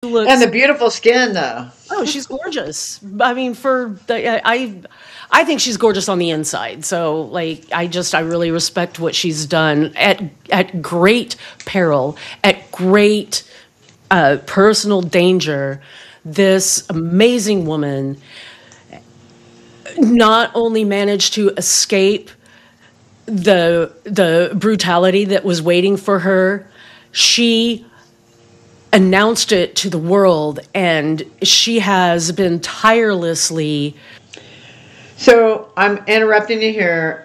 And the beautiful skin, though. Oh, she's gorgeous. I mean, I think she's gorgeous on the inside. So, like, I really respect what she's done at great peril, at great personal danger. This amazing woman not only managed to escape the brutality that was waiting for her, she announced it to the world, and she has been tirelessly. So I'm interrupting you here.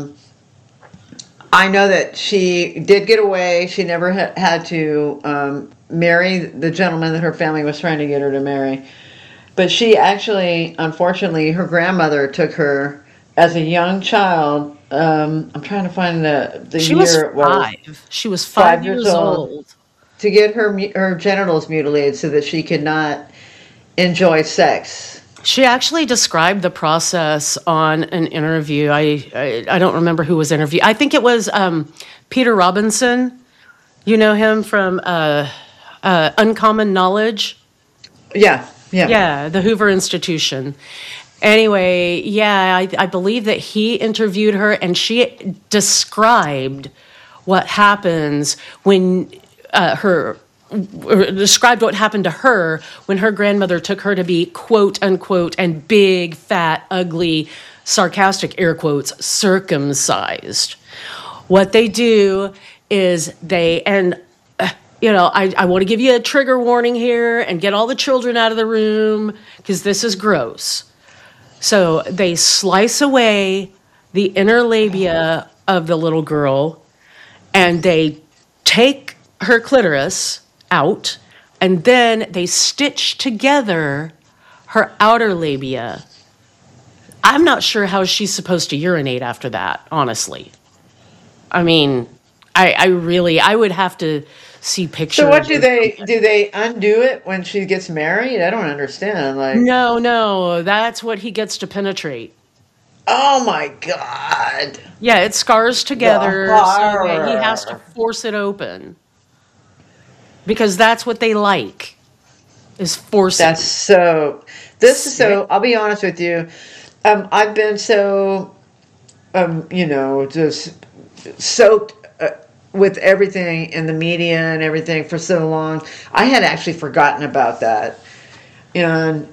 I know that she did get away. She never had to marry the gentleman that her family was trying to get her to marry. But she actually, unfortunately, her grandmother took her as a young child. I'm trying to find the She year was 5. She was 5 years old. To get her genitals mutilated so that she could not enjoy sex. She actually described the process on an interview. I don't remember who was interviewed. I think it was Peter Robinson. You know him from Uncommon Knowledge? Yeah. Yeah, the Hoover Institution. Anyway, yeah, I believe that he interviewed her, and she described what happens when described what happened to her when her grandmother took her to be, quote unquote, and big, fat, ugly, sarcastic air quotes, circumcised. What they do is I want to give you a trigger warning here and get all the children out of the room because this is gross. So they slice away the inner labia of the little girl, and they take her clitoris out, and then they stitch together her outer labia. I'm not sure how she's supposed to urinate after that, honestly. I mean, I would have to see pictures. So what do they undo it when she gets married? I don't understand. Like, no, that's what he gets to penetrate. Oh my God. Yeah, it scars together, so that he has to force it open. Because that's what they like, is forcing. That's so. This is so. I'll be honest with you. I've been so, just soaked with everything in the media and everything for so long. I had actually forgotten about that. And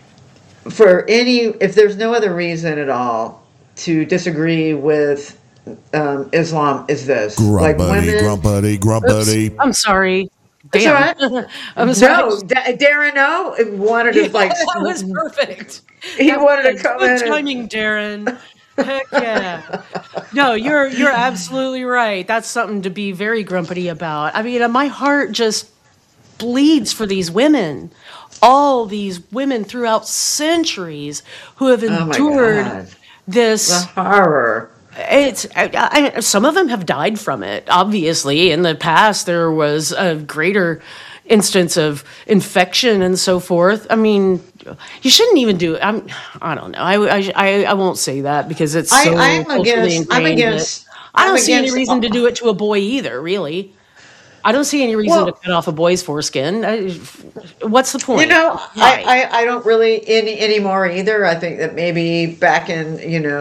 if there's no other reason at all to disagree with Islam, is this Grump buddy. Oops, I'm sorry. Damn. Right. I'm sorry. No, Darren wanted to like. That was perfect. He wanted to come in. Good timing, Darren. Heck yeah. No, you're absolutely right. That's something to be very grumpy about. I mean, my heart just bleeds for these women. All these women throughout centuries who have endured this the horror. Some of them have died from it. Obviously, in the past, there was a greater instance of infection and so forth. I mean, you shouldn't even do it. I don't know. I won't say that because it's so culturally ingrained. I don't see any reason to do it to a boy either, really. I don't see any reason to cut off a boy's foreskin. What's the point? I don't really anymore either. I think that maybe back in,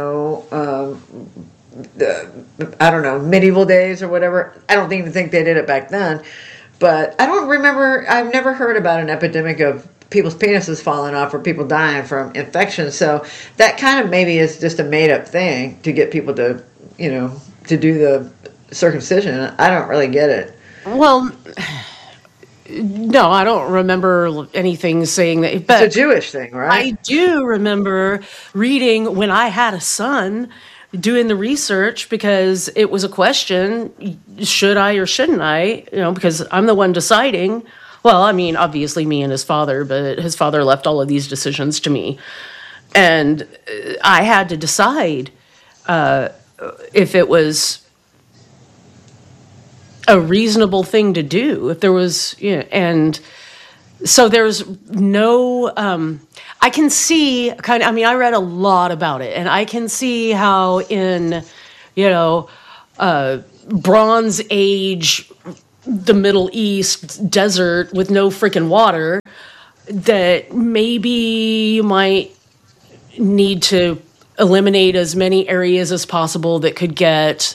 I don't know, medieval days or whatever. I don't even think they did it back then. But I don't remember, I've never heard about an epidemic of people's penises falling off or people dying from infection. So that kind of maybe is just a made up thing to get people to, to do the circumcision. I don't really get it. Well, no, I don't remember anything saying that. But it's a Jewish thing, right? I do remember reading when I had a son, doing the research because it was a question, should I or shouldn't I? Because I'm the one deciding. Well, I mean, obviously me and his father, but his father left all of these decisions to me. And I had to decide if it was a reasonable thing to do, if there was, and so there's no, I can see I read a lot about it, and I can see how in, Bronze Age, the Middle East desert with no freaking water, that maybe you might need to eliminate as many areas as possible that could get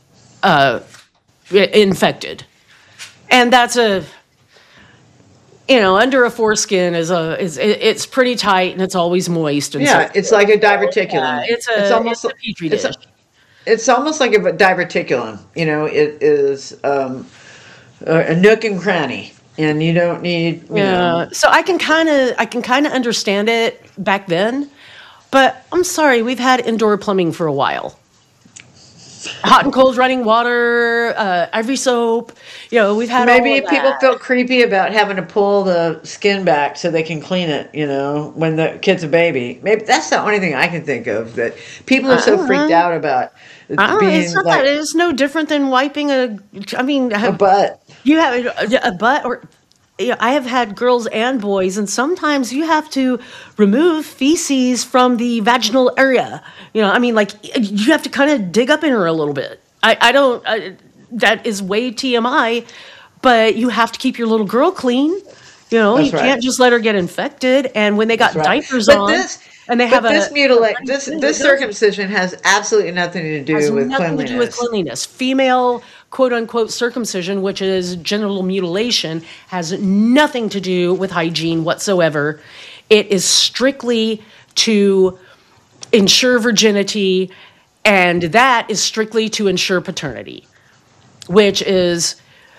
infected. And that's under a foreskin it's pretty tight and it's always moist. And Yeah, so, it's like a diverticulum. it's almost a petri it's dish. it's almost like a diverticulum. It is a nook and cranny, and you don't need. So I can kind of understand it back then, but I'm sorry, we've had indoor plumbing for a while. Hot and cold running water, Ivory soap. We've had Maybe all of people that. feel creepy about having to pull the skin back so they can clean it, when the kid's a baby. Maybe that's the only thing I can think of, that people are so freaked out about being It's not that. It's no different than wiping a butt. You have a butt, or I have had girls and boys, and sometimes you have to remove feces from the vaginal area. You have to kind of dig up in her a little bit. I don't. That is way TMI, but you have to keep your little girl clean. That's You right. can't just let her get infected. And when they got That's right. diapers But on, this- and they But have this circumcision has absolutely nothing to do has with nothing cleanliness. to do with cleanliness. Female quote unquote circumcision, which is genital mutilation, has nothing to do with hygiene whatsoever. It is strictly to ensure virginity, and that is strictly to ensure paternity, which is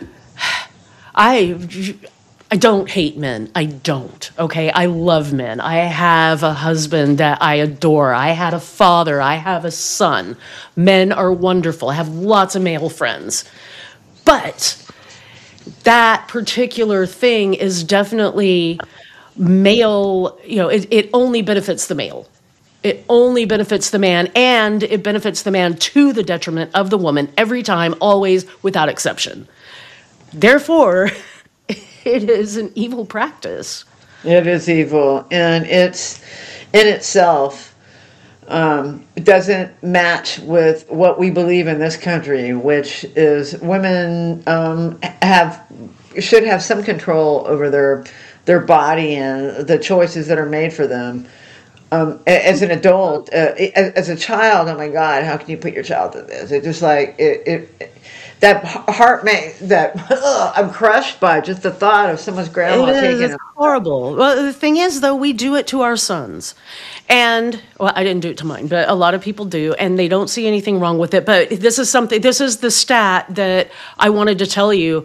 I don't hate men. I don't. Okay. I love men. I have a husband that I adore. I had a father. I have a son. Men are wonderful. I have lots of male friends. But that particular thing is definitely male. It only benefits the male. It only benefits the man, and it benefits the man to the detriment of the woman every time, always, without exception. Therefore, it is an evil practice. It is evil, and it's in itself doesn't match with what we believe in this country, which is women should have some control over their body and the choices that are made for them. As an adult, as a child, oh my God, how can you put your child through this? It's just like that heart I'm crushed by just the thought of someone's grandma taking It's horrible. Well, the thing is, though, we do it to our sons. And, I didn't do it to mine, but a lot of people do, and they don't see anything wrong with it. But this is the stat that I wanted to tell you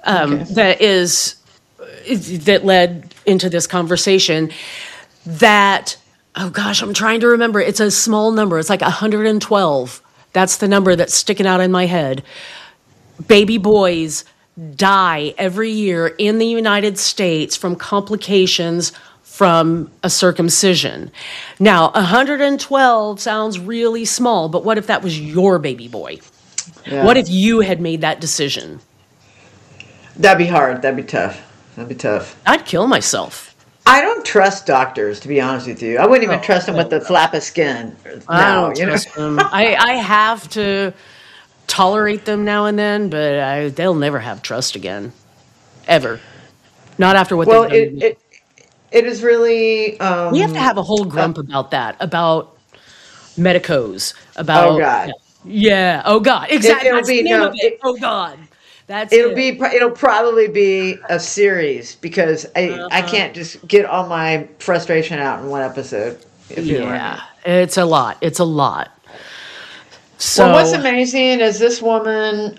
that led into this conversation, that, oh gosh, I'm trying to remember. It's a small number. It's like 112. That's the number that's sticking out in my head. Baby boys die every year in the United States from complications from a circumcision. Now, 112 sounds really small, but what if that was your baby boy? Yeah. What if you had made that decision? That'd be hard. That'd be tough. I'd kill myself. I don't trust doctors, to be honest with you. I wouldn't even trust them with the flap of skin. I don't trust them. I have to tolerate them now and then, but they'll never have trust again, ever. Not after what they've done to me. It is really. We have to have a whole grump about that, about medicos, about. Oh God. Yeah. Oh God. Exactly. It'll That's be the name no. of it. Oh God. That's it. It'll probably be a series, because I can't just get all my frustration out in one episode. If you know what I mean. It's a lot. It's a lot. So Well, what's amazing is this woman.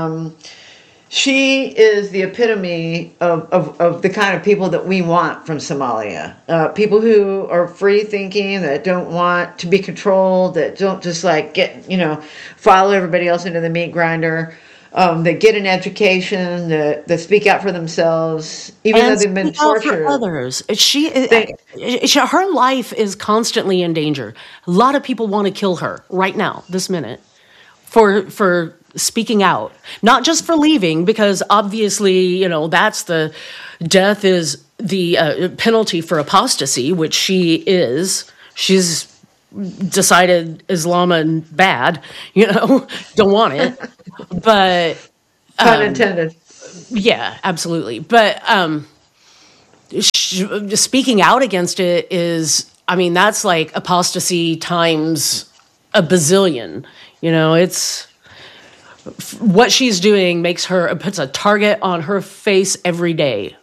She is the epitome of the kind of people that we want from Somalia. People who are free thinking, that don't want to be controlled, that don't just follow everybody else into the meat grinder. That get an education, that speak out for themselves, even though they've been tortured. For others. Her life is constantly in danger. A lot of people want to kill her right now, this minute, for speaking out, not just for leaving, because obviously, that's the death is the penalty for apostasy, which she is. She's decided Islam and bad, don't want it. But Pun intended. yeah, absolutely. But speaking out against it is, I mean, that's like apostasy times a bazillion. You know, it's what she's doing puts a target on her face every day.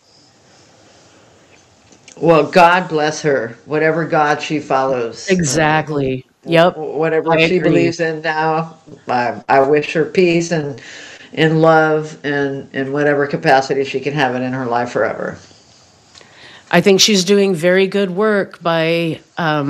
Well, God bless her, whatever God she follows. Exactly. Yep. Whatever I she agree. believes in now, I wish her peace and love and in whatever capacity she can have it in her life forever. I think she's doing very good work by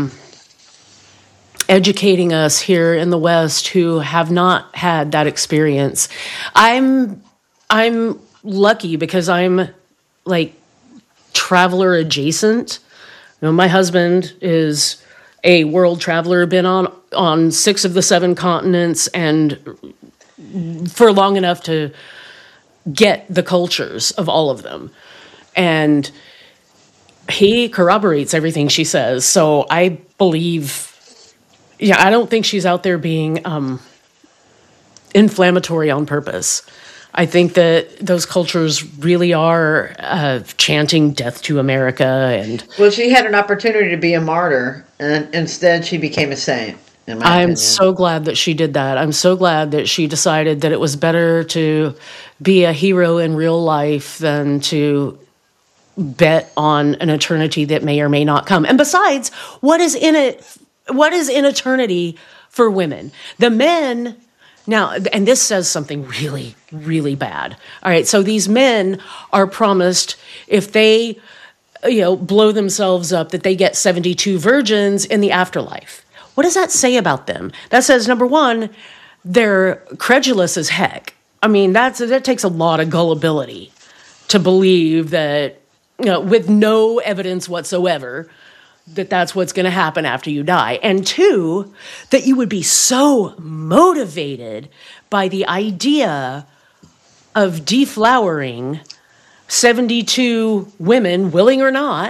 educating us here in the West who have not had that experience. I'm lucky because I'm like traveler adjacent. You know, my husband is a world traveler, been on 6 of the 7 continents, and for long enough to get the cultures of all of them. And he corroborates everything she says. So I believe, I don't think she's out there being inflammatory on purpose. I think that those cultures really are chanting death to America. And Well, she had an opportunity to be a martyr, and instead she became a saint, in my opinion. I'm so glad that she did that. I'm so glad that she decided that it was better to be a hero in real life than to bet on an eternity that may or may not come. And besides, what is in it? What is in eternity for women? The men, now, and this says something really, really bad. All right, so these men are promised if they, blow themselves up, that they get 72 virgins in the afterlife. What does that say about them? That says, number one, they're credulous as heck. I mean, that takes a lot of gullibility to believe that, with no evidence whatsoever, that that's what's going to happen after you die. And two, that you would be so motivated by the idea of deflowering 72 women, willing or not.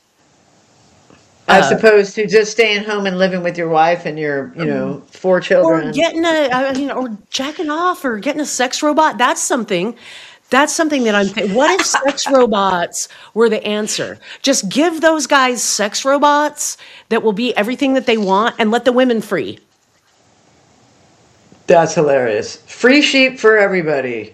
As opposed to just staying home and living with your wife and your, 4 children. Or getting or jacking off or getting a sex robot. That's something that I'm thinking. What if sex robots were the answer? Just give those guys sex robots that will be everything that they want and let the women free. That's hilarious. Free sheep for everybody.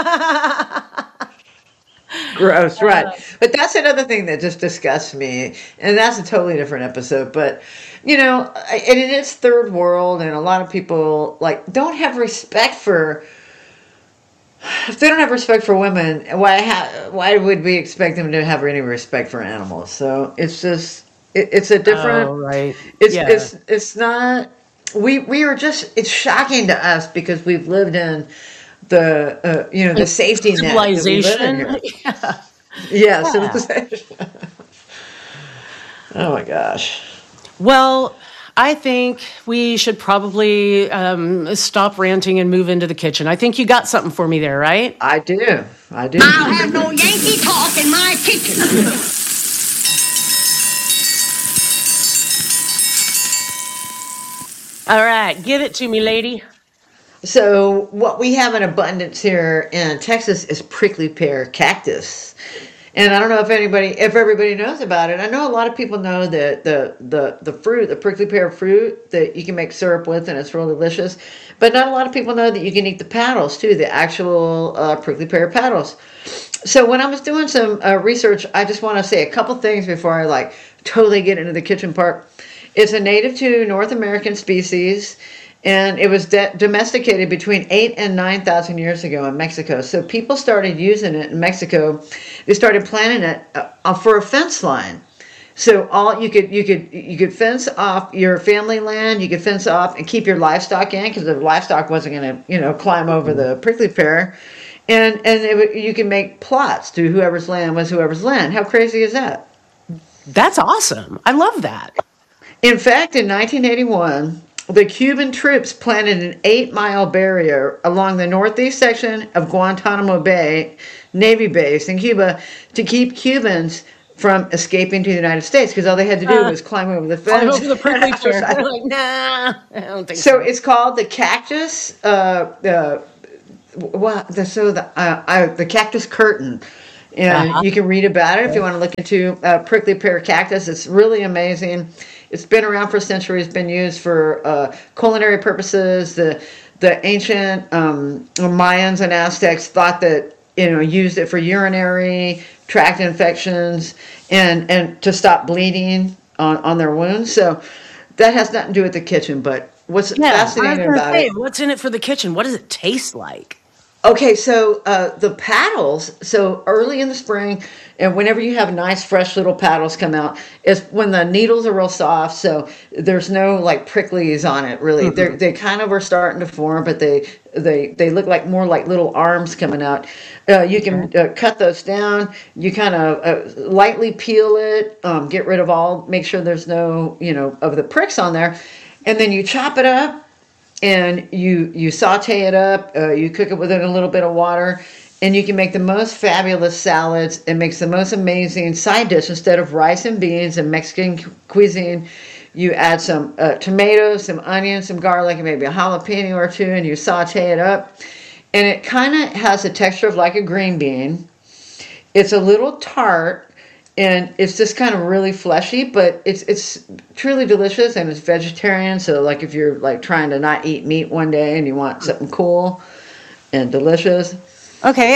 Gross, right. But that's another thing that just disgusts me. And that's a totally different episode. But, and it is third world, and a lot of people, don't have respect for... If they don't have respect for women, why would we expect them to have any respect for animals? So it's just it's a different. Oh, right. It's not. We are just. It's shocking to us because we've lived in the the safety net that we live in here. Yeah, civilization. Oh my gosh. Well, I think we should probably stop ranting and move into the kitchen. I think you got something for me there, right? I do. I'll have no Yankee talk in my kitchen. All right, give it to me, lady. So what we have in abundance here in Texas is prickly pear cactus. And I don't know if everybody knows about it. I know a lot of people know that the fruit, the prickly pear fruit, that you can make syrup with, and it's really delicious. But not a lot of people know that you can eat the petals too, the actual prickly pear petals. So when I was doing some research, I just want to say a couple things before I totally get into the kitchen part. It's a native to North American species. And it was domesticated between 8,000 and 9,000 years ago in Mexico. So people started using it in Mexico. They started planting it for a fence line. So you could fence off your family land. You could fence off and keep your livestock in because the livestock wasn't going to climb over the prickly pear. And you can make plots to whoever's land was whoever's land. How crazy is that? That's awesome. I love that. In fact, in 1981. The Cuban troops planted an 8-mile barrier along the northeast section of Guantanamo Bay, Navy base in Cuba, to keep Cubans from escaping to the United States, because all they had to do was climb over the fence. Climb over the prickly pear. Nah, I don't think so. So it's called the cactus. The cactus curtain. And Uh-huh. you can read about it if you want to look into prickly pear cactus. It's really amazing. It's been around for centuries, been used for culinary purposes. The ancient Mayans and Aztecs thought that, used it for urinary tract infections and to stop bleeding on their wounds. So that has nothing to do with the kitchen, but what's Yeah, I was fascinating gonna about say, it. what's in it for the kitchen? What does it taste like? Okay, so the paddles, so early in the spring, and whenever you have nice, fresh little paddles come out, is when the needles are real soft, so there's no like pricklies on it really. They kind of are starting to form, but they look like more like little arms coming out. You can cut those down. You kind of lightly peel it, get rid of all, make sure there's no, of the pricks on there, and then you chop it up and you saute it up. You cook it with a little bit of water, and you can make the most fabulous salads. It makes the most amazing side dish. Instead of rice and beans and Mexican cuisine, you add some tomatoes, some onions, some garlic, and maybe a jalapeno or two, and you saute it up. And it kind of has the texture of like a green bean. It's a little tart, and it's just kind of really fleshy, but it's truly delicious, and it's vegetarian. So like if you're like trying to not eat meat one day and you want something cool and delicious. Okay,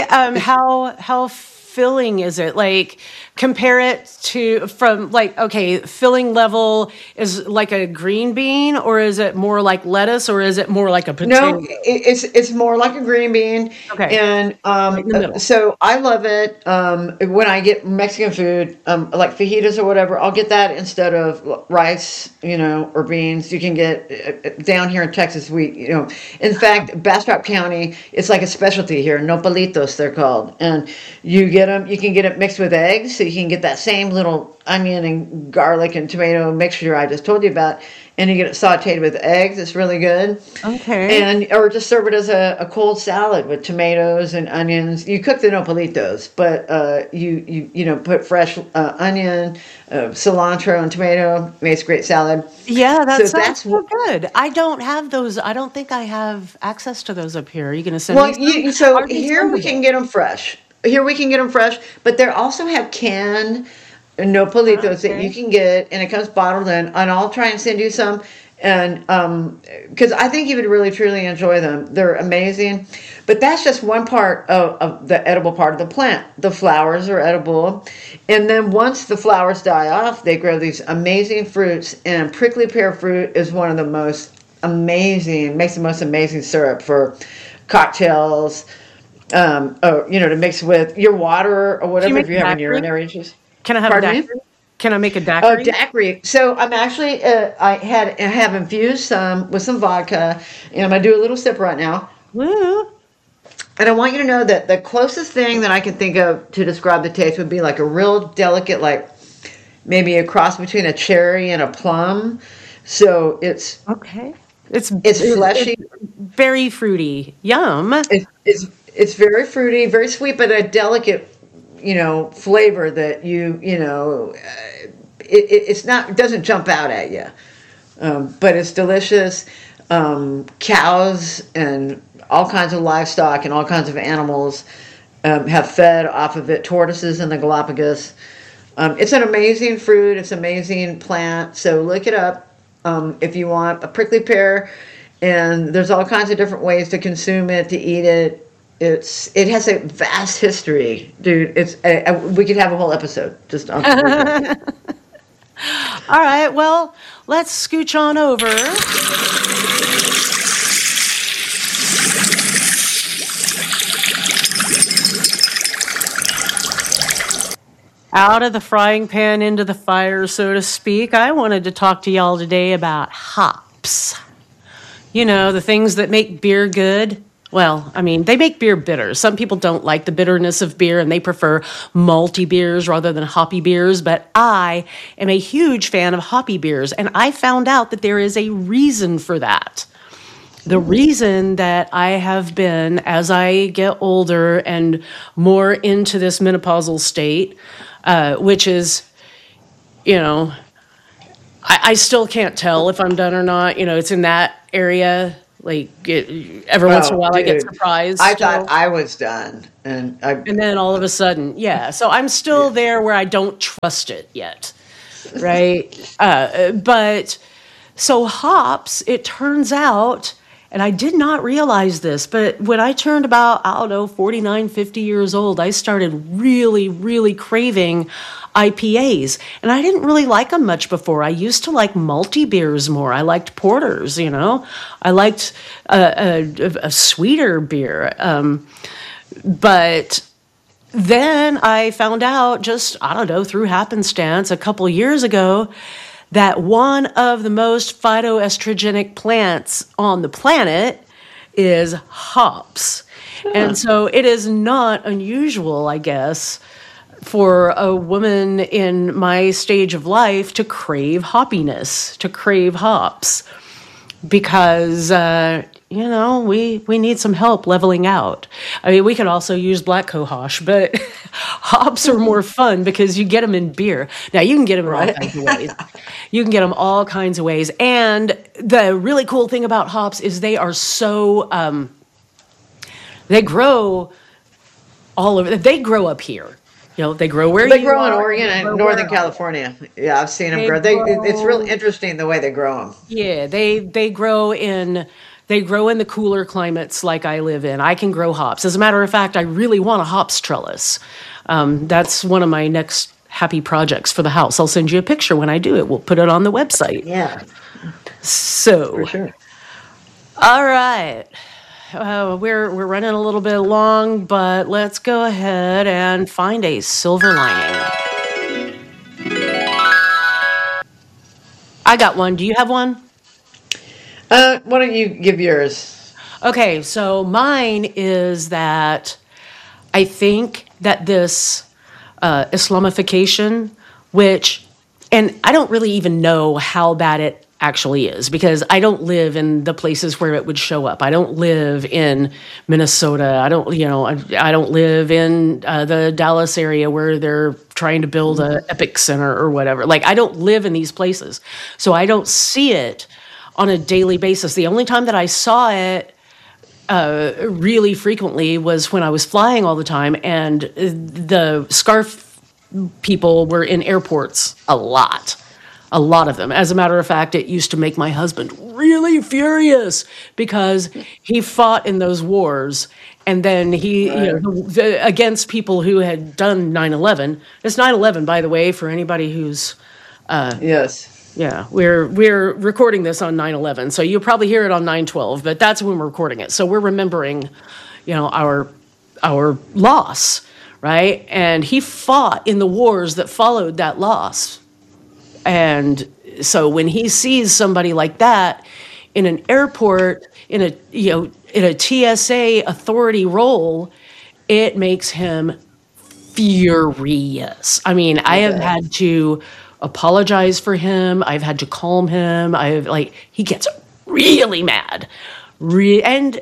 how filling is it? Like, compare it to from like, okay, filling level is like a green bean, or is it more like lettuce, or is it more like a No, potato? it's more like a green bean, Okay, and right in the middle. so I love it. When I get Mexican food, like fajitas or whatever, I'll get that instead of rice, or beans. You can get down here in Texas. In fact, Bastrop County, it's like a specialty here. Nopalitos, they're called, and you get them. You can get it mixed with eggs, so you can get that same little onion and garlic and tomato mixture I just told you about, and you get it sautéed with eggs. It's really good. Okay. And or just serve it as a cold salad with tomatoes and onions. You cook the nopalitos, but you put fresh onion, cilantro, and tomato. Makes great salad. Yeah, that So sounds that's so good. I don't have those. I don't think I have access to those up here. Are you going to send me well. some? So Are they here we can sendable? get them fresh. Here we can get them fresh, but they also have canned nopalitos that you Okay. can get, and it comes bottled in. And I'll try and send you some, and because I think you would really truly enjoy them. They're amazing, but that's just one part of the edible part of the plant. The flowers are edible, and then once the flowers die off, they grow these amazing fruits. And prickly pear fruit is one of the most amazing. Makes the most amazing syrup for cocktails, or to mix with your water or Can you whatever if make a you're having daiquiri? urinary issues. Can I have a Pardon me? daiquiri? Can I make a Oh, daiquiri? daiquiri. So I'm actually I have infused some with some vodka, and I'm gonna do a little sip right now. Woo. And I want you to know that the closest thing that I can think of to describe the taste would be like a real delicate, like maybe a cross between a cherry and a plum. So Okay. It's it's fleshy. very fruity. Yum. It's very fruity, very sweet, but a delicate, flavor that it's not, it doesn't jump out at you. But it's delicious. Cows and all kinds of livestock and all kinds of animals have fed off of it. Tortoises in the Galapagos. It's an amazing fruit. It's an amazing plant. So look it up if you want a prickly pear. And there's all kinds of different ways to consume it, to eat it. It has a vast history, dude. We could have a whole episode just on. All right. Well, let's scooch on over. Out of the frying pan into the fire, so to speak. I wanted to talk to y'all today about hops. You know, the things that make beer good. Well, I mean, they make beer bitter. Some people don't like the bitterness of beer and they prefer malty beers rather than hoppy beers, but I am a huge fan of hoppy beers, and I found out that there is a reason for that. The reason that I have been, as I get older and more into this menopausal state, which is, you know, I still can't tell if I'm done or not. You know, it's in that area, Every once in a Oh, while, I get dude. surprised. I Still. thought I was done, and And then all of a sudden, yeah. So I'm still there where I don't trust it yet, right? But so hops, it turns out, and I did not realize this, but when I turned about, I don't know, 49, 50 years old, I started really, really craving IPAs. And I didn't really like them much before. I used to like malty beers more. I liked porters, I liked a sweeter beer. But then I found out just, I don't know, through happenstance a couple years ago that one of the most phytoestrogenic plants on the planet is hops. And so it is not unusual, I guess, for a woman in my stage of life to crave hoppiness, to crave hops, because we need some help leveling out. I mean, we could also use black cohosh, but hops are more fun because you get them in beer. Now you can get them in all kinds of ways. You can get them all kinds of ways, and the really cool thing about hops is they are so they grow all over. They grow up here. They grow where they you grow in are, Oregon they grow and Northern where- California. Yeah, I've seen them They grow. It's grow- really interesting the way they grow them. Yeah, they grow in the cooler climates like I live in. I can grow hops. As a matter of fact, I really want a hops trellis. That's one of my next happy projects for the house. I'll send you a picture when I do it. We'll put it on the website. Yeah, So, for sure. all right. We're running a little bit long, but let's go ahead and find a silver lining. I got one. Do you have one? Why don't you give yours? Okay, so mine is that I think that this Islamification, and I don't really even know how bad it actually is because I don't live in the places where it would show up. I don't live in Minnesota. I don't live in the Dallas area where they're trying to build a Epic Center or whatever. Like, I don't live in these places, so I don't see it on a daily basis. The only time that I saw it really frequently was when I was flying all the time, and the scarf people were in airports a lot of them. As a matter of fact, it used to make my husband really furious because he fought in those wars, and then he against people who had done 9/11. It's 9/11, by the way, for anybody who's Yes. yeah, we're recording this on 9/11, so you'll probably hear it on 9/12, but that's when we're recording it. So we're remembering, our loss, right? And he fought in the wars that followed that loss. And so when he sees somebody like that in an airport, in a TSA authority role, it makes him furious. I mean, I have had to apologize for him. I've had to calm him. He gets really mad. And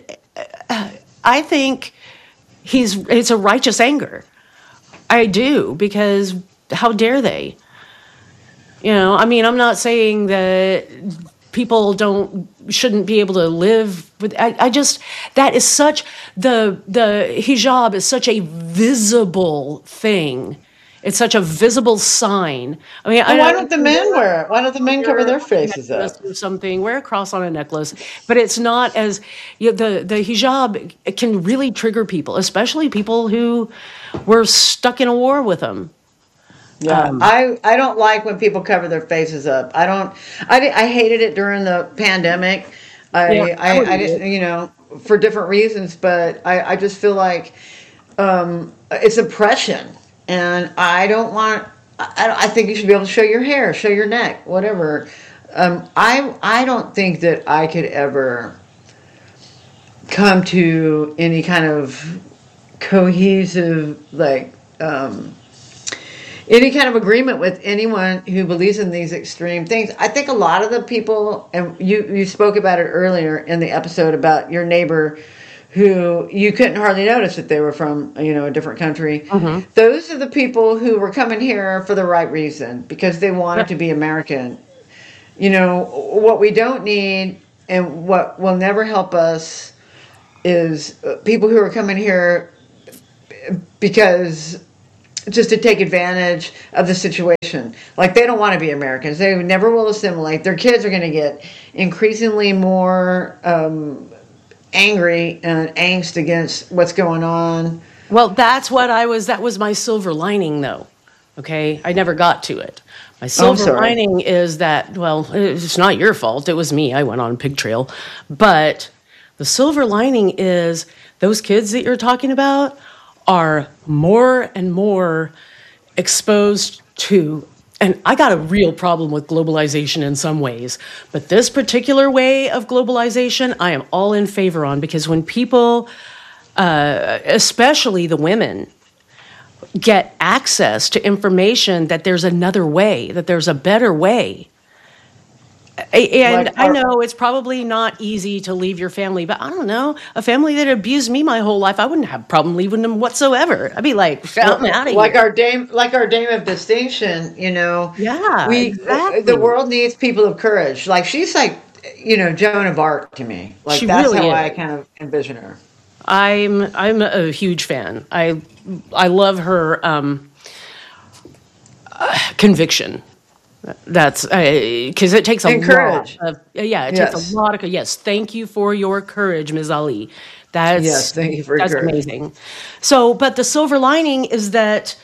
I think it's a righteous anger. I do, because how dare they? I mean, I'm not saying that people shouldn't be able to live with. I just, that is such, the hijab is such a visible thing. It's such a visible sign. I mean, And why don't the men wear it? Why don't the men cover their faces up? or something, wear a cross on a necklace, but it's not as the hijab can really trigger people, especially people who were stuck in a war with them. Yeah, I don't like when people cover their faces up. I hated it during the pandemic. I didn't, for different reasons, but I just feel like it's oppression, and I don't want. I think you should be able to show your hair, show your neck, whatever. I don't think that I could ever come to any kind of cohesive any kind of agreement with anyone who believes in these extreme things. I think a lot of the people, and you spoke about it earlier in the episode about your neighbor who you couldn't hardly notice that they were from, a different country. Mm-hmm. Those are the people who were coming here for the right reason, because they wanted to be American. What we don't need And what will never help us is people who are coming here because just to take advantage of the situation. Like, they don't want to be Americans. They never will assimilate. Their kids are going to get increasingly more angry and angst against what's going on. Well, that was my silver lining, though. Okay, I never got to it. My silver sorry. lining is that, well, it's not your fault. It was me. I went on pig trail. But the silver lining is those kids that you're talking about are more and more exposed to, and I got a real problem with globalization in some ways, but this particular way of globalization, I am all in favor on, because when people, especially the women, get access to information that there's another way, that there's a better way. And Like I know it's probably not easy to leave your family, but I don't know, a family that abused me my whole life, I wouldn't have a problem leaving them whatsoever. I'd be like, I'm out of like here. our dame of distinction, Yeah, we exactly. the world needs people of courage. Like, she's like, Joan of Arc to me. Like, She that's really how I is. kind of envision her. I'm a huge fan. I love her conviction. That's because it takes a And courage. lot of it takes Yes. a lot of yes. Thank you for your courage, Ms. Ali. That's Yes, thank you for your that's courage. amazing. So, but the silver lining is that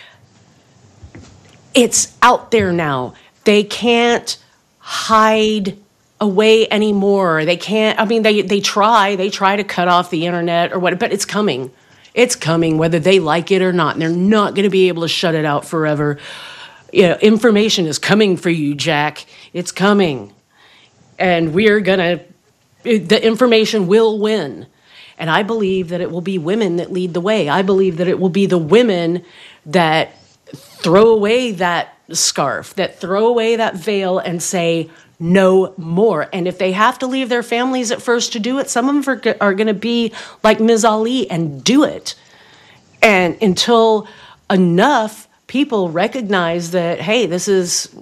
it's out there now. They can't hide away anymore. They can't. I mean, they try to cut off the internet or what, but it's coming. It's coming, whether they like it or not. And they're not going to be able to shut it out forever. Information is coming for you, Jack. It's coming. And the information will win. And I believe that it will be women that lead the way. I believe that it will be the women that throw away that scarf, that throw away that veil and say, no more. And if they have to leave their families at first to do it, some of them are going to be like Ms. Ali and do it. And until enough people recognize that, hey, this is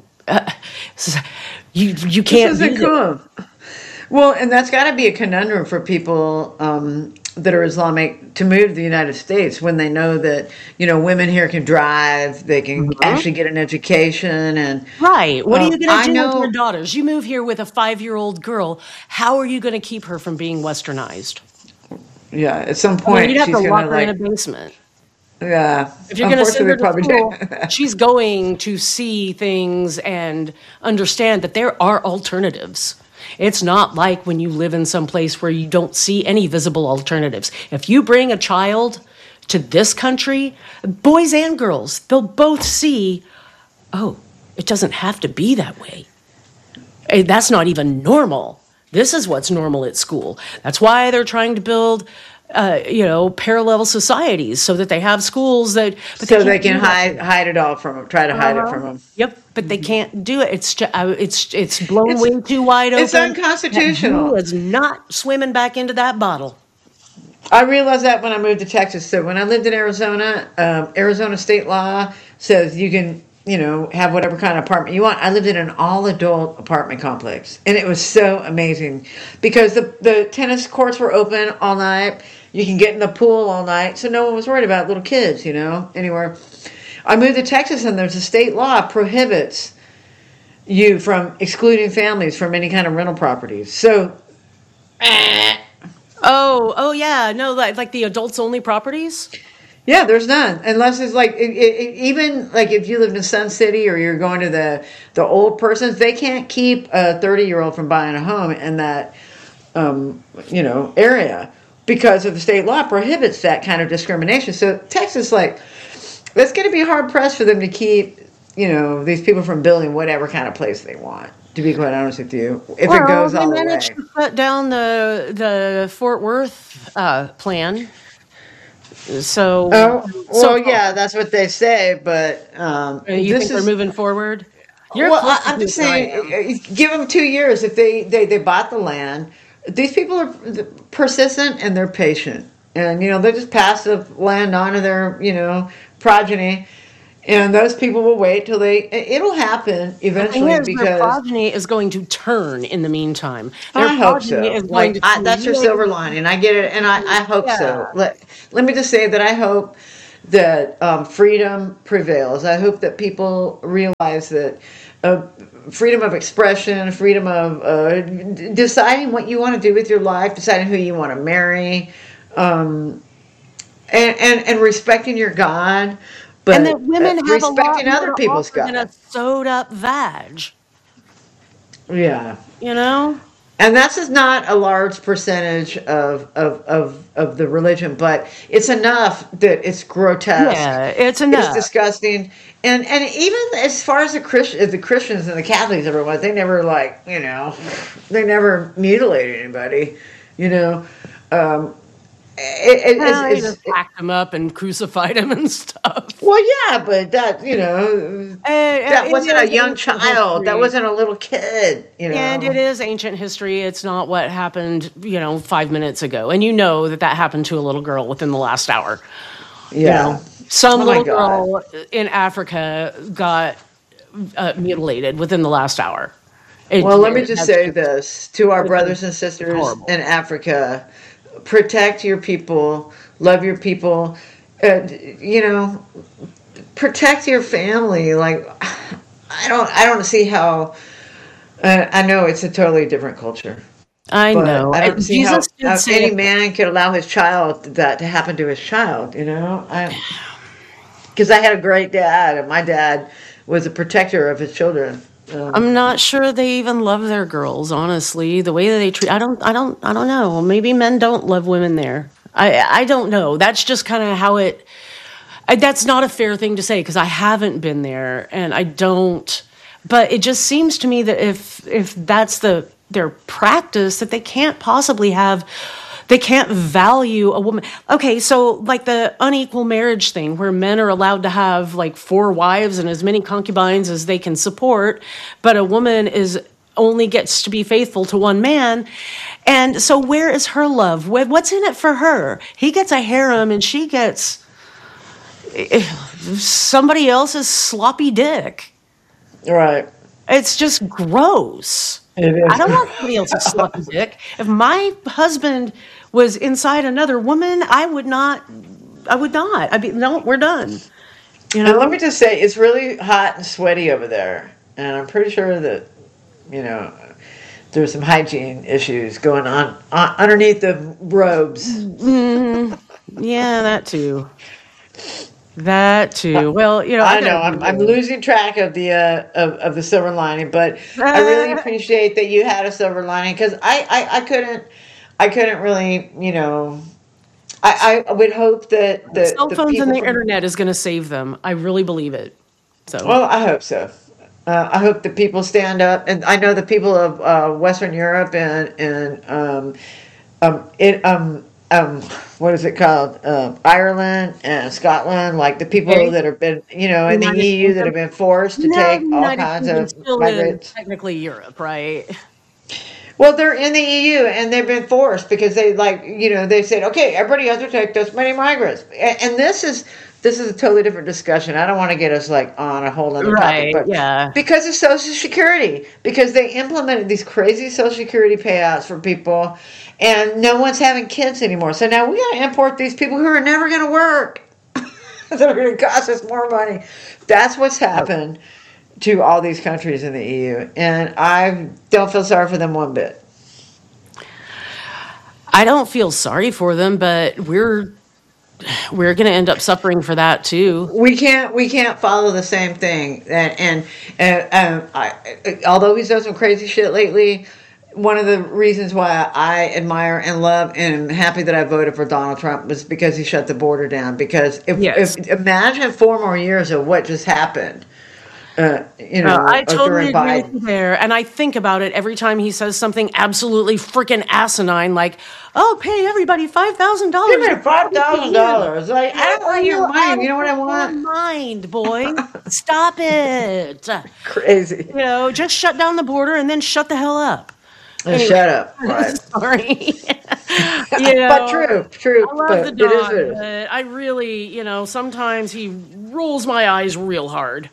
you can't This do isn't this. cool. Well, and that's got to be a conundrum for people that are Islamic to move to the United States when they know that women here can drive, they can actually get an education, and Right. What are you I going to do with know. your daughters? You move here with a 5-year-old girl. How are you going to keep her from being westernized? Yeah, at some I mean, point you'd have she's to lock gonna her in a like. basement. Yeah, If you're going to send her unfortunately, to probably school, do. she's going to see things and understand that there are alternatives. It's not like when you live in some place where you don't see any visible alternatives. If you bring a child to this country, boys and girls, they'll both see, oh, it doesn't have to be that way. That's not even normal. This is what's normal at school. That's why they're trying to build, parallel societies so that they have schools that. But So they can't can do that. hide it all from them. Try to hide it from them. Yep, but they can't do it. It's blown It's way too wide it's open. That unconstitutional. Jew is not swimming back into that bottle. I realized that when I moved to Texas. So when I lived in Arizona, Arizona state law says you can, have whatever kind of apartment you want. I lived in an all-adult apartment complex, and it was so amazing because the tennis courts were open all night. You can get in the pool all night, so no one was worried about little kids, anywhere. I moved to Texas, and there's a state law prohibits you from excluding families from any kind of rental properties. So. Oh yeah, no, like the adults only properties. Yeah, there's none unless it's like even like if you live in Sun City or you're going to the old persons, they can't keep a 30-year-old from buying a home in that area because of the state law prohibits that kind of discrimination. So Texas, like, it's going to be hard pressed for them to keep these people from building whatever kind of place they want. To be quite honest with you, if it goes They all the way. managed to shut down the Fort Worth plan. So, Oh, well, yeah, that's what they say, but you this think we're is. moving forward? You're Well, closer I'm to just it than I am. saying, give them 2 years. If they bought the land, these people are persistent and they're patient, and they just pass the land on to their progeny. And those people will wait till it'll happen The thing eventually is, their because progeny is going to turn in the meantime. Their I hope progeny so. is going to turn That's your really, silver lining. I get it, and I hope yeah. so. Let me just say that I hope that freedom prevails. I hope that people realize that freedom of expression, freedom of deciding what you want to do with your life, deciding who you want to marry, and respecting your God, but And that women have a lot respecting more other to people's offer than a God. sewed up vag, Yeah. you know? And that's just not a large percentage of the religion, but it's enough that it's grotesque. Yeah, it's It's enough. disgusting. And even as far as the Christians and the Catholics ever was, they never they never mutilated anybody, you know. Well, they just hacked him up and crucified him and stuff. Well, yeah, but that, that It wasn't is a young ancient child. That history. wasn't a little kid, And it is ancient history. It's not what happened, 5 minutes ago. And you know that happened to a little girl within the last hour. Yeah. Some Oh my little God. girl in Africa got mutilated within the last hour. Well, let me just say this to our brothers and sisters horrible. in Africa: protect your people, love your people, protect your family. Like, I don't see how. I know it's a totally different culture, I but know. I don't And see how, Jesus did say, any man could allow his child that to happen to his child. Because I had a great dad, and my dad was a protector of his children. I'm not sure they even love their girls, honestly. The way that they treat, I don't know. Maybe men don't love women there. I don't know. That's just kind of how it. That's not a fair thing to say because I haven't been there and I don't. But it just seems to me that if that's their practice, that they can't possibly have. They can't value a woman. Okay, so like the unequal marriage thing where men are allowed to have like 4 wives and as many concubines as they can support, but a woman only gets to be faithful to one man. And so where is her love? What's in it for her? He gets a harem and she gets somebody else's sloppy dick. Right. It's just gross. It is. I don't want somebody else's sloppy dick. If my husband was inside another woman, I would not. I'd be, no, we're done. And let me just say, it's really hot and sweaty over there. And I'm pretty sure that, there's some hygiene issues going on underneath the robes. Yeah, that too. That too. Well, I know I'm losing track of the of the silver lining, but I really appreciate that you had a silver lining because I couldn't really I would hope that the cell phones people and the from, internet is going to save them. I really believe it. So well, I hope so. I hope that people stand up, and I know the people of Western Europe and what is it called? Ireland and Scotland, like the people that have been, in the EU that have been forced to take all United kinds Kingdom of still migrants. is technically Europe, right? Well, they're in the EU and they've been forced because they said, okay, everybody has to take this many migrants, and this is a totally different discussion. I don't want to get us on a whole other topic, but Yeah. because of Social Security, because they implemented these crazy Social Security payouts for people, and no one's having kids anymore. So now we got to import these people who are never going to work. They're going to cost us more money. That's what's happened to all these countries in the EU, and I don't feel sorry for them one bit. I don't feel sorry for them, but we're going to end up suffering for that too. We can't follow the same thing, and although he's done some crazy shit lately, one of the reasons why I admire and love and am happy that I voted for Donald Trump was because he shut the border down. Because if imagine 4 more years of what just happened. I totally during agree with Biden. you there, and I think about it every time he says something absolutely freaking asinine, like, "Oh, pay everybody $5,000." Give me $5,000. Like, I don't want your money. You know what I Your want? mind, boy. Stop it. Crazy. Just shut down the border and then shut the hell up. Shut up. Right. Sorry. You But know, true, I love but the it is what dog, it is. but I really, sometimes he rolls my eyes real hard.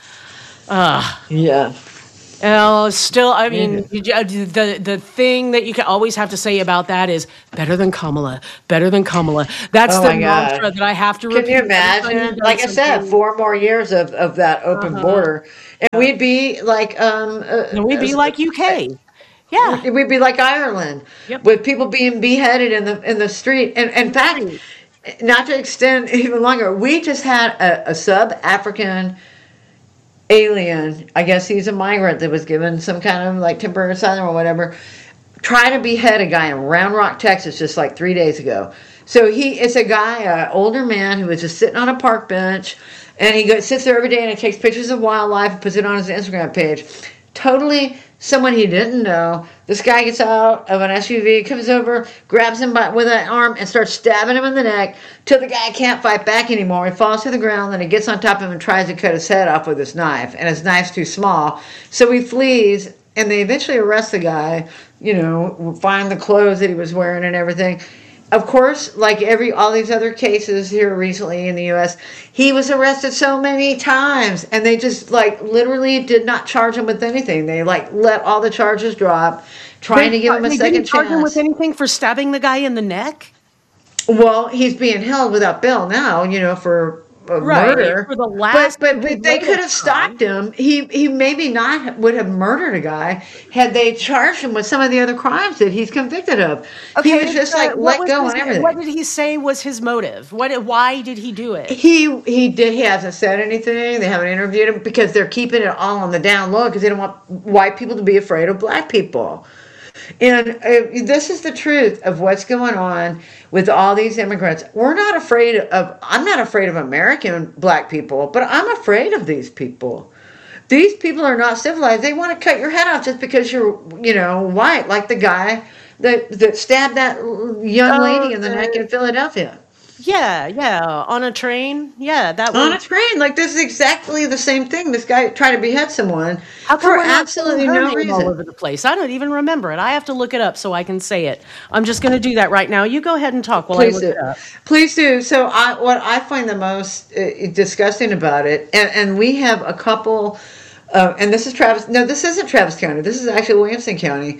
Yeah. Still, I Yeah. mean, the thing that you can always have to say about that is better than Kamala, better than Kamala. That's Oh the my God. mantra that I have to Can you repeat every time he imagine? does Like I said, something. 4 more years of that open Uh-huh. border, and we'd be like And we'd be like UK. Yeah. we'd be like Ireland, Yep. with people being beheaded in the street. And in In the fact, street. not to extend even longer, we just had a sub African alien. I guess he's a migrant that was given some kind of like temporary asylum or whatever. Try to behead a guy in Round Rock, Texas, just like 3 days ago. So it's a guy, an older man who was just sitting on a park bench, and sits there every day and he takes pictures of wildlife and puts it on his Instagram page. Totally someone he didn't know. This guy gets out of an SUV, comes over, grabs him with an arm, and starts stabbing him in the neck till the guy can't fight back anymore. He falls to the ground, then he gets on top of him and tries to cut his head off with his knife, and his knife's too small. So he flees, and they eventually arrest the guy, find the clothes that he was wearing and everything. Of course, like all these other cases here recently in the U.S., he was arrested so many times, and they just like literally did not charge him with anything. They like let all the charges drop, trying to give him a They second didn't charge him with chance. anything for stabbing the guy in the neck? Well, he's being held without bail now, for Right. murder. For the But last they could have stopped him. He maybe not would have murdered a guy had they charged him with some of the other crimes that he's convicted of. He was just like what let was go his, on everything. what did he say was his motive? Why did he do it? He hasn't said anything. They haven't interviewed him because they're keeping it all on the down low because they don't want white people to be afraid of black people. And this is the truth of what's going on with all these immigrants. I'm not afraid of American black people, but I'm afraid of these people. These people are not civilized. They want to cut your head off just because you're, white, like the guy that stabbed that young lady in the neck in Philadelphia. Yeah, on a train. Yeah, that On a was. train. Like, this is exactly the same thing. This guy tried to behead someone How come for we're not absolutely seeing her no name reason. all over the place? I don't even remember it. I have to look it up so I can say it. I'm just going to do that right now. You go ahead and talk while I Please look do. it up. Please do. So, what I find the most disgusting about it, and we have a couple, and this is Travis. No, this isn't Travis County. This is actually Williamson County.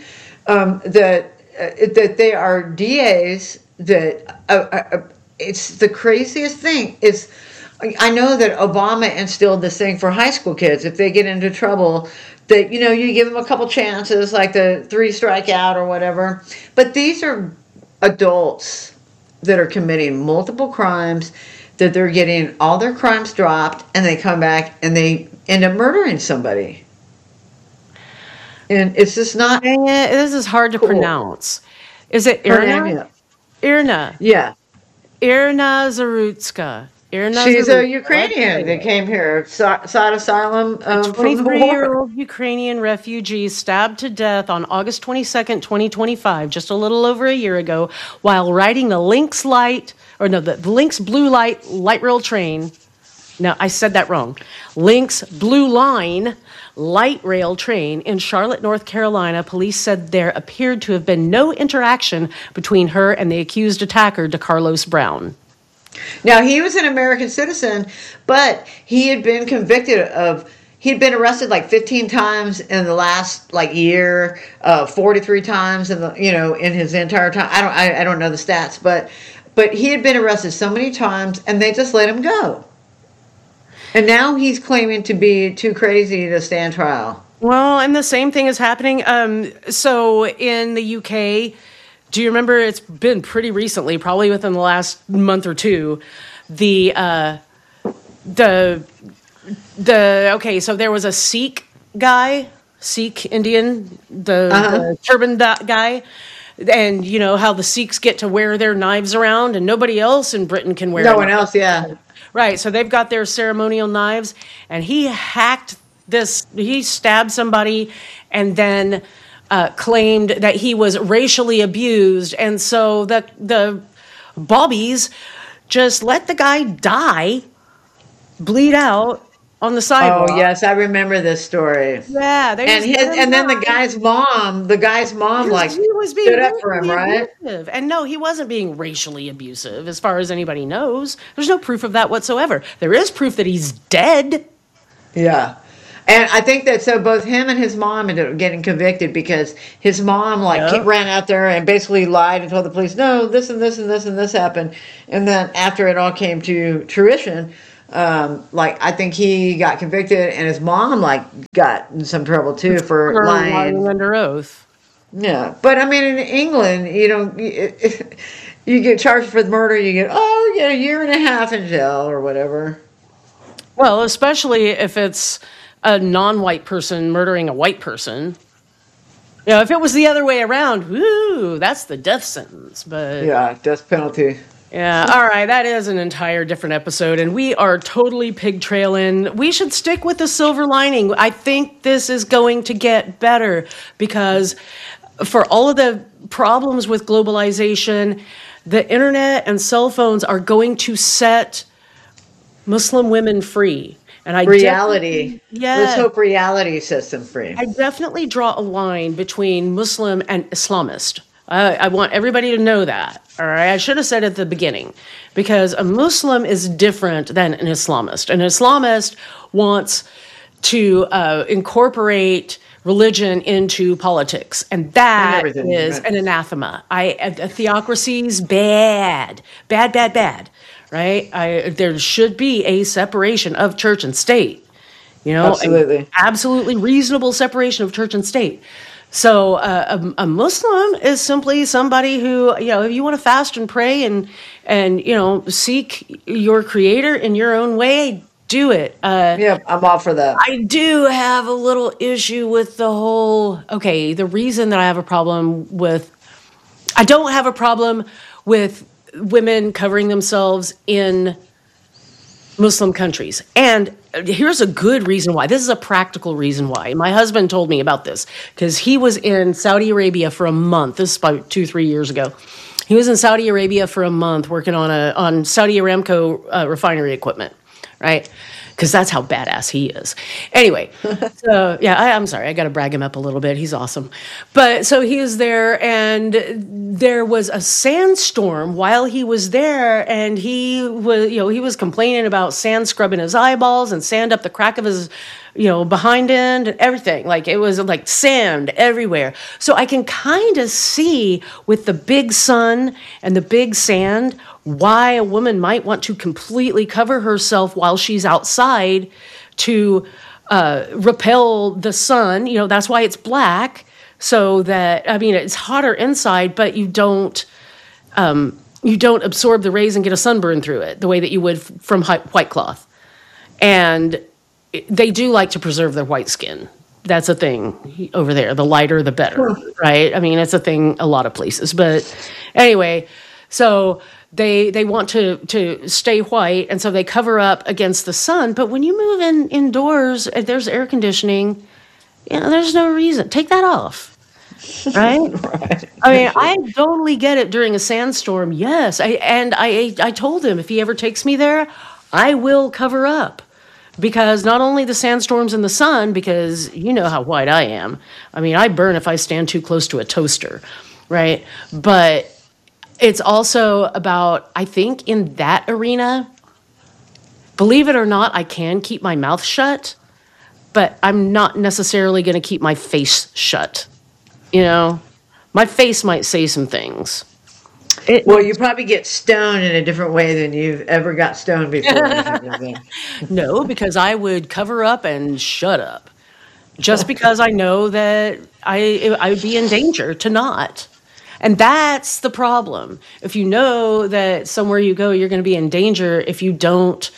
That they are DAs that. It's the craziest thing. I know that Obama instilled this thing for high school kids. If they get into trouble, that you give them a couple chances, like the 3 strike out or whatever. But these are adults that are committing multiple crimes, that they're getting all their crimes dropped, and they come back and they end up murdering somebody. And it's just not Dang it, this is hard to cool. pronounce. Is it Her Irna? name, Irna. yeah. Irna Zarutska. Irna She's Zarutska. a Ukrainian that came here, sought asylum from the war. 23-year-old Ukrainian refugee stabbed to death on August 22nd, 2025, just a little over a year ago, while riding the Lynx Blue Light Rail train. No, I said that wrong. Lynx Blue Line light rail train in Charlotte, North Carolina. Police said there appeared to have been no interaction between her and the accused attacker, DeCarlos Brown. Now, he was an American citizen, but he had been he'd been arrested like 15 times in the last year, 43 times in his entire time. I don't know the stats, but he had been arrested so many times, and they just let him go. And now he's claiming to be too crazy to stand trial. Well, and the same thing is happening. So in the UK, do you remember? It's been pretty recently, probably within the last month or two. Okay, so there was a Sikh Indian, the turban guy. And you know how the Sikhs get to wear their knives around and nobody else in Britain can wear No one else, yeah. Right, so they've got their ceremonial knives, and he stabbed somebody and then claimed that he was racially abused, and so the bobbies just let the guy die, bleed out, on the sidewalk. Oh yes, I remember this story. Yeah, they And just let him then die. the guy's mom like He was being stood up for him, racially right? abusive. And no, he wasn't being racially abusive as far as anybody knows. There's no proof of that whatsoever. There is proof that he's dead. Yeah. And I think that so both him and his mom ended up getting convicted because his mom Yep. ran out there and basically lied and told the police, no, this and this and this and this happened. And then after it all came to fruition, I think he got convicted and his mom got in some trouble too for For lying. under oath. Yeah, but I mean in England, you get charged for murder, you get a year and a half in jail or whatever. Well, especially if it's a non-white person murdering a white person. If it was the other way around, woo, that's the death sentence. But Yeah, death penalty. yeah, all right, that is an entire different episode, and we are totally pig trailing. We should stick with the silver lining. I think this is going to get better because for all of the problems with globalization, the internet and cell phones are going to set Muslim women free. And Reality. Yes. Let's hope reality sets them free. I definitely draw a line between Muslim and Islamist. I want everybody to know that. All right, I should have said at the beginning, because a Muslim is different than an Islamist. An Islamist wants to incorporate religion into politics, and that And everything, is right. an anathema. A theocracy's bad, bad, bad, bad. Right? There should be a separation of church and state. Absolutely. An absolutely reasonable separation of church and state. So a Muslim is simply somebody who, if you want to fast and pray and seek your creator in your own way, do it. Yeah, I'm all for that. I do have a little issue with the reason that I don't have a problem with women covering themselves in Muslim countries. And here's a good reason why. This is a practical reason why. My husband told me about this because he was in Saudi Arabia for a month. This is about 2-3 years ago. He was in Saudi Arabia for a month working on Saudi Aramco refinery equipment, right? Because that's how badass he is. Anyway, so yeah, I'm sorry. I got to brag him up a little bit. He's awesome. But so he was there, and there was a sandstorm while he was there, and he was complaining about sand scrubbing his eyeballs and sand up the crack of his, behind end and everything. Like it was like sand everywhere. So I can kind of see with the big sun and the big sand why a woman might want to completely cover herself while she's outside to repel the sun. That's why it's black, so that, it's hotter inside, but you don't absorb the rays and get a sunburn through it the way that you would from white cloth. And they do like to preserve their white skin. That's a thing over there. The lighter, the better, right? It's a thing a lot of places. But anyway, so they want to stay white, and so they cover up against the sun. But when you move indoors, there's air conditioning. There's no reason. Take that off. Right? Right. I totally get it during a sandstorm. Yes. I told him if he ever takes me there, I will cover up. Because not only the sandstorms and the sun, because you know how white I am. I burn if I stand too close to a toaster, right? But it's also about, I think in that arena, believe it or not, I can keep my mouth shut, but I'm not necessarily going to keep my face shut. My face might say some things. Well, you probably get stoned in a different way than you've ever got stoned before. No, because I would cover up and shut up. Just because I know that I would be in danger to not. And that's the problem. If you know that somewhere you go, you're going to be in danger, if you don't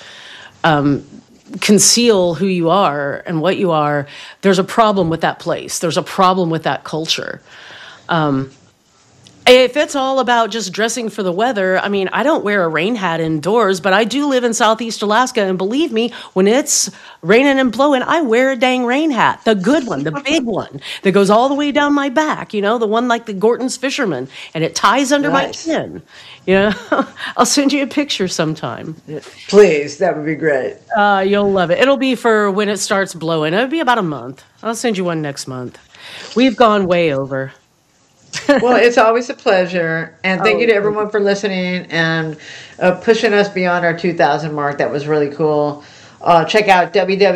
conceal who you are and what you are, there's a problem with that place. There's a problem with that culture. If it's all about just dressing for the weather, I mean, I don't wear a rain hat indoors, but I do live in Southeast Alaska, and believe me, when it's raining and blowing, I wear a dang rain hat. The good one, the big one that goes all the way down my back, the one like the Gorton's fisherman, and it ties under my Nice. chin. I'll send you a picture sometime. Please, that would be great. You'll love it. It'll be for when it starts blowing. It'll be about a month. I'll send you one next month. We've gone way over. Well, it's always a pleasure, and thank you to everyone for listening and pushing us beyond our 2,000 mark. That was really cool. Check out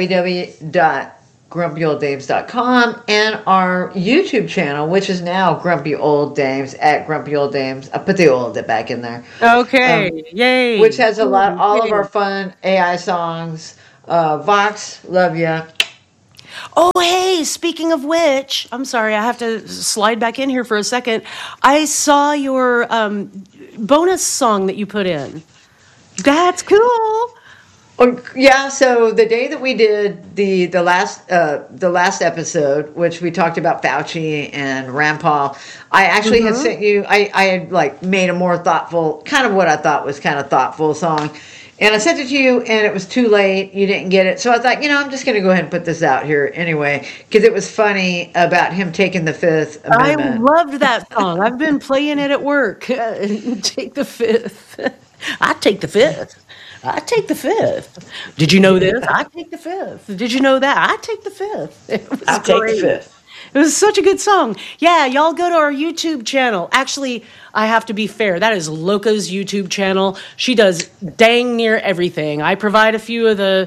www.grumpyolddames.com and our YouTube channel, which is now Grumpy Old Dames at Grumpy Old Dames. I put the old back in there, Okay. Yay. which has all of our fun AI songs. Vox, love ya. Oh, hey, speaking of which, I'm sorry, I have to slide back in here for a second. I saw your bonus song that you put in. That's cool. Oh, yeah, so the day that we did the last episode, which we talked about Fauci and Rand Paul, I actually had sent you. I had made a more thoughtful, kind of what I thought was kind of thoughtful song, and I sent it to you, and it was too late. You didn't get it, so I thought, I'm just going to go ahead and put this out here anyway because it was funny about him taking the Fifth Amendment. I loved that song. I've been playing it at work. Take the fifth. I take the fifth. I take the fifth. Did you know this? I take the fifth. Did you know that? I take the fifth. It was I'll take the great. Fifth. It was such a good song. Yeah, y'all go to our YouTube channel. Actually, I have to be fair. That is Loca's YouTube channel. She does dang near everything. I provide a few of the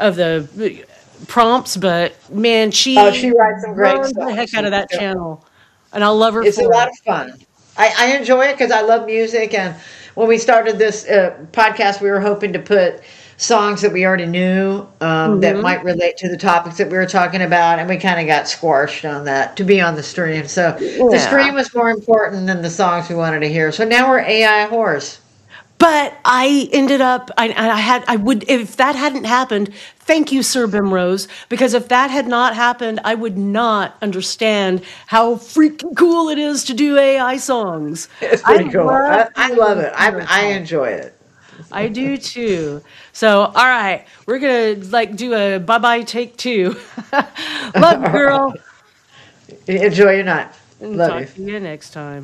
prompts, but man, she writes some great runs stuff. the heck out of that channel, and I love her. It's for a lot it. of fun. I enjoy it because I love music. And when we started this podcast, we were hoping to put songs that we already knew that might relate to the topics that we were talking about. And we kind of got squashed on that to be on the stream. So the stream was more important than the songs we wanted to hear. So now we're AI horse. But I ended up, if that hadn't happened, thank you, Sir Bimrose, because if that had not happened, I would not understand how freaking cool it is to do AI songs. It's pretty cool. I love it. I enjoy it. I do too. So, all right, we're going to do a bye-bye take two. Love you, girl. Enjoy your night. Love Talk you. to you next time.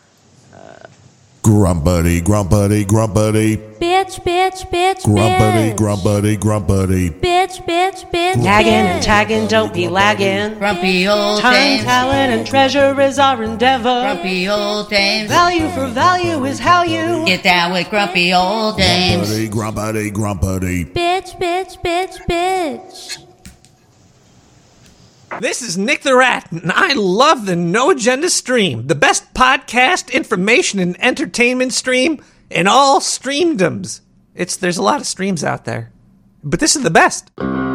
Grumpity, grumpity, grumpity. Bitch, bitch, bitch, Grumpity, bitch. grumpity, grumpity. Bitch, bitch, bitch, Nagging and bitch. tagging, don't be lagging. Grumpy old Time, dames, talent, and treasure is our endeavor. grumpy old dames. Value for value is how you Get down with grumpy old dames. Grumpity, grumpity, grumpity. Bitch, bitch, bitch, bitch. This is Nick the Rat, and I love the No Agenda stream, the best podcast, information, and entertainment stream in all streamdoms. There's a lot of streams out there, but this is the best.